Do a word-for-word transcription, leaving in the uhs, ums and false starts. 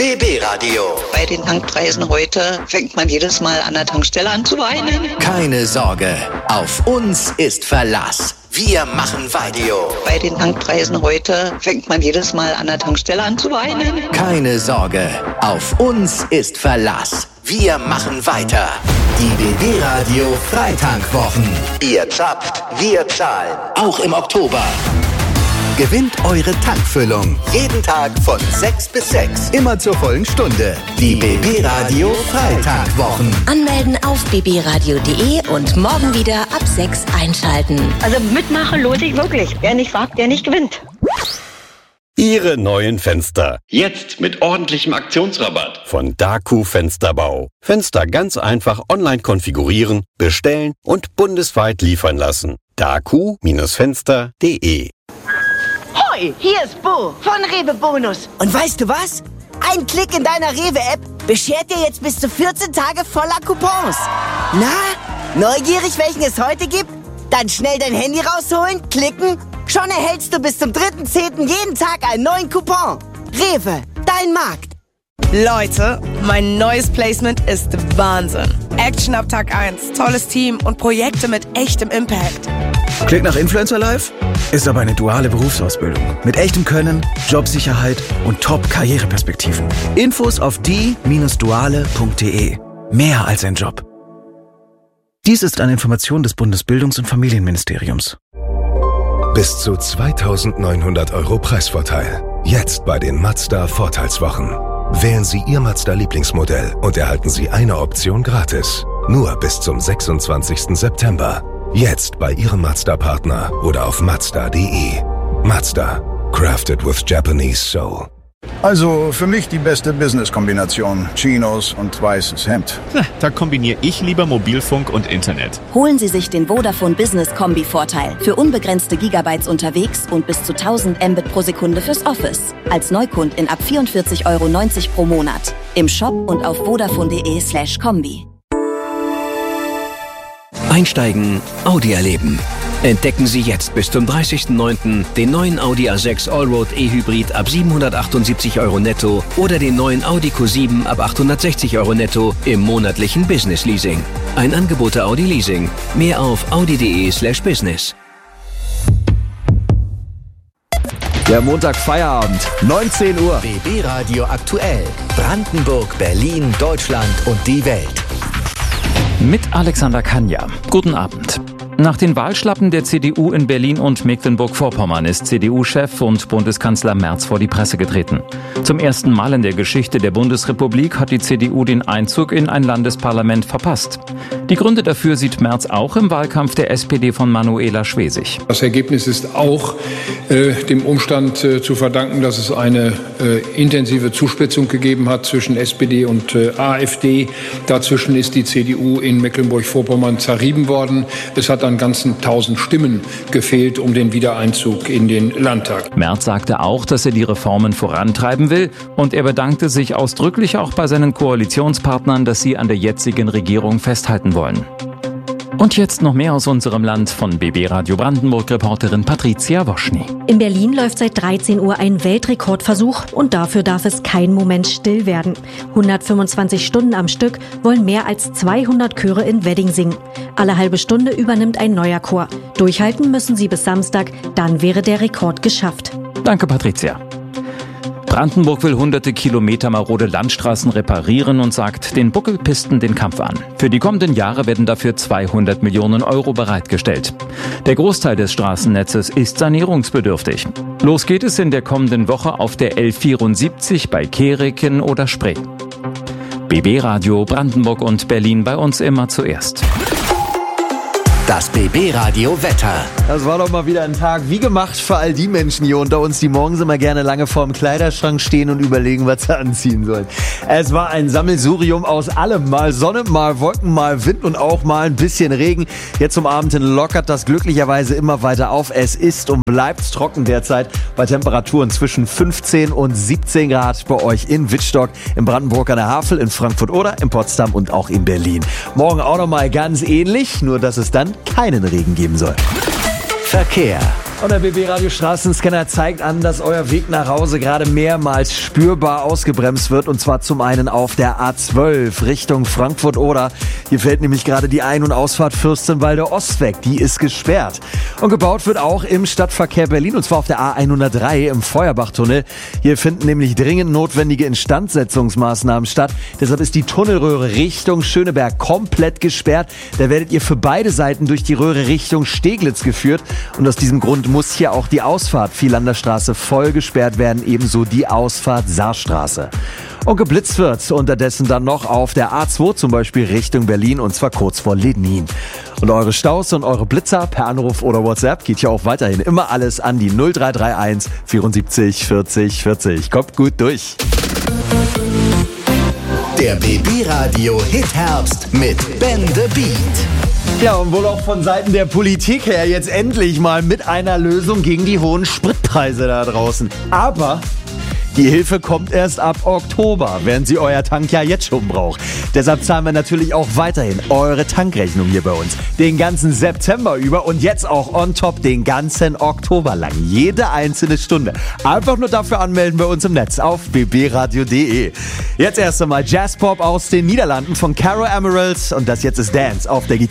B B-Radio. Bei den Tankpreisen heute fängt man jedes Mal an der Tankstelle an zu weinen. Keine Sorge, auf uns ist Verlass. Wir machen Video. Bei den Tankpreisen heute fängt man jedes Mal an der Tankstelle an zu weinen. Keine Sorge, auf uns ist Verlass. Wir machen weiter. Die B B-Radio Freitankwochen. Ihr zapft, wir zahlen. Auch im Oktober. Gewinnt eure Tankfüllung. Jeden Tag von sechs bis sechs. Immer zur vollen Stunde. Die B B-Radio Freitankwochen. Anmelden auf b b radio punkt d e und morgen wieder ab sechs einschalten. Also mitmachen lohnt sich wirklich. Wer nicht wagt, der nicht gewinnt. Ihre neuen Fenster. Jetzt mit ordentlichem Aktionsrabatt. Von Daku Fensterbau. Fenster ganz einfach online konfigurieren, bestellen und bundesweit liefern lassen. daku Fenster punkt d e. Hoi, hier ist Bo von Rewe Bonus. Und weißt du was? Ein Klick in deiner Rewe-App beschert dir jetzt bis zu vierzehn Tage voller Coupons. Na, neugierig, welchen es heute gibt? Dann schnell dein Handy rausholen, klicken. Schon erhältst du bis zum dritten zehnten jeden Tag einen neuen Coupon. Rewe, dein Markt. Leute, mein neues Placement ist Wahnsinn. Action ab Tag eins, tolles Team und Projekte mit echtem Impact. Klingt nach Influencer Life? Ist aber eine duale Berufsausbildung. Mit echtem Können, Jobsicherheit und Top-Karriereperspektiven. Infos auf die Bindestrich duale Punkt d e. Mehr als ein Job. Dies ist eine Information des Bundesbildungs- und Familienministeriums. Bis zu zweitausendneunhundert Euro Preisvorteil. Jetzt bei den Mazda Vorteilswochen. Wählen Sie Ihr Mazda-Lieblingsmodell und erhalten Sie eine Option gratis. Nur bis zum sechsundzwanzigsten September. Jetzt bei Ihrem Mazda-Partner oder auf mazda punkt d e. Mazda. Crafted with Japanese Soul. Also für mich die beste Business-Kombination. Chinos und weißes Hemd. Na, da kombiniere ich lieber Mobilfunk und Internet. Holen Sie sich den Vodafone Business Kombi-Vorteil. Für unbegrenzte Gigabytes unterwegs und bis zu tausend Mbit pro Sekunde fürs Office. Als Neukundin ab vierundvierzig Euro neunzig pro Monat. Im Shop und auf vodafone punkt d e slash kombi. Einsteigen, Audi erleben. Entdecken Sie jetzt bis zum dreißigsten neunten den neuen Audi A sechs Allroad E-Hybrid ab siebenhundertachtundsiebzig Euro netto oder den neuen Audi Q sieben ab achthundertsechzig Euro netto im monatlichen Business Leasing. Ein Angebot der Audi Leasing. Mehr auf audi punkt d e slash business. Der Montag Feierabend, neunzehn Uhr. B B-Radio aktuell. Brandenburg, Berlin, Deutschland und die Welt. Mit Alexander Kanja. Guten Abend. Nach den Wahlschlappen der C D U in Berlin und Mecklenburg-Vorpommern ist C D U-Chef und Bundeskanzler Merz vor die Presse getreten. Zum ersten Mal in der Geschichte der Bundesrepublik hat die C D U den Einzug in ein Landesparlament verpasst. Die Gründe dafür sieht Merz auch im Wahlkampf der S P D von Manuela Schwesig. Das Ergebnis ist auch äh, dem Umstand äh, zu verdanken, dass es eine äh, intensive Zuspitzung gegeben hat zwischen S P D und äh, AfD. Dazwischen ist die C D U in Mecklenburg-Vorpommern zerrieben worden. Es hat an ganzen tausend Stimmen gefehlt, um den Wiedereinzug in den Landtag. Merz sagte auch, dass er die Reformen vorantreiben will und er bedankte sich ausdrücklich auch bei seinen Koalitionspartnern, dass sie an der jetzigen Regierung festhalten wollen. Und jetzt noch mehr aus unserem Land von B B Radio Brandenburg-Reporterin Patricia Woschny. In Berlin läuft seit dreizehn Uhr ein Weltrekordversuch und dafür darf es keinen Moment still werden. hundertfünfundzwanzig Stunden am Stück wollen mehr als zweihundert Chöre in Wedding singen. Alle halbe Stunde übernimmt ein neuer Chor. Durchhalten müssen sie bis Samstag, dann wäre der Rekord geschafft. Danke, Patricia. Brandenburg will hunderte Kilometer marode Landstraßen reparieren und sagt den Buckelpisten den Kampf an. Für die kommenden Jahre werden dafür zweihundert Millionen Euro bereitgestellt. Der Großteil des Straßennetzes ist sanierungsbedürftig. Los geht es in der kommenden Woche auf der L vierundsiebzig bei Kehricken oder Spree. B B Radio Brandenburg und Berlin bei uns immer zuerst. Das B B-Radio Wetter. Das war doch mal wieder ein Tag wie gemacht für all die Menschen hier unter uns, die morgens immer gerne lange vorm Kleiderschrank stehen und überlegen, was sie anziehen sollen. Es war ein Sammelsurium aus allem. Mal Sonne, mal Wolken, mal Wind und auch mal ein bisschen Regen. Jetzt zum Abend hin lockert das glücklicherweise immer weiter auf. Es ist und bleibt trocken derzeit bei Temperaturen zwischen fünfzehn und siebzehn Grad bei euch in Wittstock, in Brandenburg an der Havel, in Frankfurt oder in Potsdam und auch in Berlin. Morgen auch noch mal ganz ähnlich, nur dass es dann keinen Regen geben soll. Verkehr. Und der B B Radio Straßenscanner zeigt an, dass euer Weg nach Hause gerade mehrmals spürbar ausgebremst wird. Und zwar zum einen auf der A zwölf Richtung Frankfurt-Oder. Hier fällt nämlich gerade die Ein- und Ausfahrt Fürstenwalde Ost weg. Die ist gesperrt. Und gebaut wird auch im Stadtverkehr Berlin. Und zwar auf der A hundertdrei im Feuerbachtunnel. Hier finden nämlich dringend notwendige Instandsetzungsmaßnahmen statt. Deshalb ist die Tunnelröhre Richtung Schöneberg komplett gesperrt. Da werdet ihr für beide Seiten durch die Röhre Richtung Steglitz geführt. Und aus diesem Grund muss hier auch die Ausfahrt Vierlanderstraße voll gesperrt werden, ebenso die Ausfahrt Saarstraße. Und geblitzt wird unterdessen dann noch auf der A zwei zum Beispiel Richtung Berlin und zwar kurz vor Lenin. Und eure Staus und eure Blitzer per Anruf oder WhatsApp geht ja auch weiterhin immer alles an die null drei drei eins vierundsiebzig vierzig vierzig. Kommt gut durch. Der B B Radio Hit Herbst mit Ben the Beat. Ja, und wohl auch von Seiten der Politik her jetzt endlich mal mit einer Lösung gegen die hohen Spritpreise da draußen. Aber die Hilfe kommt erst ab Oktober, während sie euer Tank ja jetzt schon braucht. Deshalb zahlen wir natürlich auch weiterhin eure Tankrechnung hier bei uns. Den ganzen September über und jetzt auch on top den ganzen Oktober lang. Jede einzelne Stunde. Einfach nur dafür anmelden bei uns im Netz auf b b radio punkt d e. Jetzt erst einmal Jazzpop aus den Niederlanden von Caro Emeralds und das jetzt ist Dance auf der Gitarre.